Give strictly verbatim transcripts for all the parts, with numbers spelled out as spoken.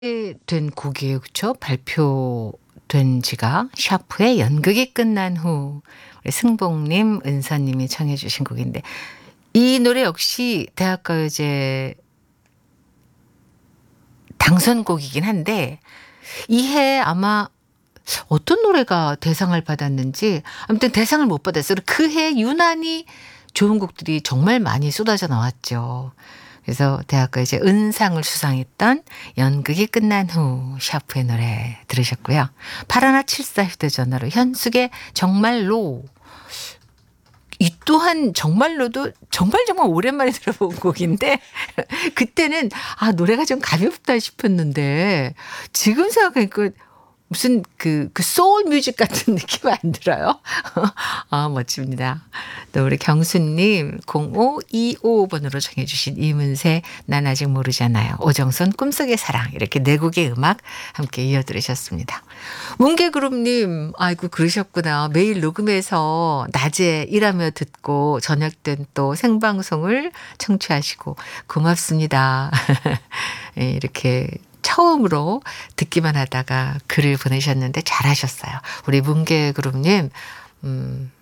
된 곡이에요. 그쵸? 발표된 지가 샤프의 연극이 끝난 후. 우리 승복님, 은서님이 청해 주신 곡인데 이 노래 역시 대학가요제 당선곡이긴 한데 이해 아마 어떤 노래가 대상을 받았는지 아무튼 대상을 못 받았어요. 그해 유난히 좋은 곡들이 정말 많이 쏟아져 나왔죠. 그래서 대학가요제 은상을 수상했던 연극이 끝난 후 샤프의 노래 들으셨고요. 팔일칠사 휴대전화로 현숙의 정말로 이 또한 정말로도 정말 정말 오랜만에 들어본 곡인데 그때는 아 노래가 좀 가볍다 싶었는데 지금 생각하니까 무슨 그, 그 소울 뮤직 같은 느낌 안 들어요? 아, 멋집니다. 또 우리 경수님 공오이오 번으로 정해주신 이문세 난 아직 모르잖아요. 오정선 꿈속의 사랑 이렇게 네 곡의 음악 함께 이어들으셨습니다. 뭉게그룹님 아이고 그러셨구나. 매일 녹음해서 낮에 일하며 듣고 저녁 땐 또 생방송을 청취하시고 고맙습니다. 이렇게 처음으로 듣기만 하다가 글을 보내셨는데 잘하셨어요. 우리 문계그룹님 음,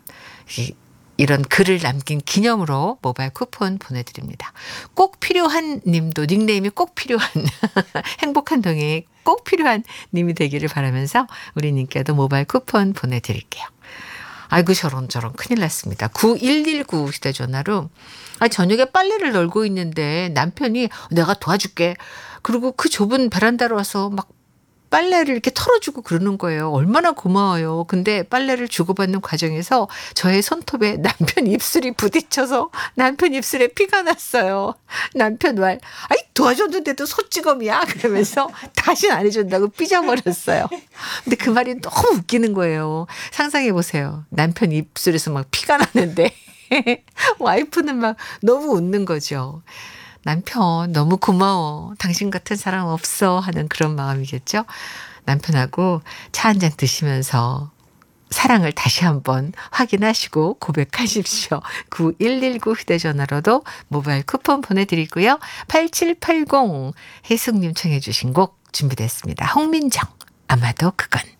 이런 글을 남긴 기념으로 모바일 쿠폰 보내드립니다. 꼭 필요한 님도 닉네임이 꼭 필요한 행복한 동행이 꼭 필요한 님이 되기를 바라면서 우리 님께도 모바일 쿠폰 보내드릴게요. 아이고 저런저런 큰일 났습니다. 구일일구 휴대전화로 아, 저녁에 빨래를 널고 있는데 남편이 내가 도와줄게. 그리고 그 좁은 베란다로 와서 막 빨래를 이렇게 털어주고 그러는 거예요. 얼마나 고마워요. 근데 빨래를 주고받는 과정에서 저의 손톱에 남편 입술이 부딪혀서 남편 입술에 피가 났어요. 남편 말, 아이 도와줬는데도 소찌검이야. 그러면서 다시는 안 해준다고 삐져버렸어요. 근데 그 말이 너무 웃기는 거예요. 상상해 보세요. 남편 입술에서 막 피가 나는데 와이프는 막 너무 웃는 거죠. 남편 너무 고마워. 당신 같은 사람 없어 하는 그런 마음이겠죠. 남편하고 차 한잔 드시면서 사랑을 다시 한번 확인하시고 고백하십시오. 구일일구 휴대전화로도 모바일 쿠폰 보내드리고요. 팔칠팔공 혜숙님 청해 주신 곡 준비됐습니다. 홍민정 아마도 그건.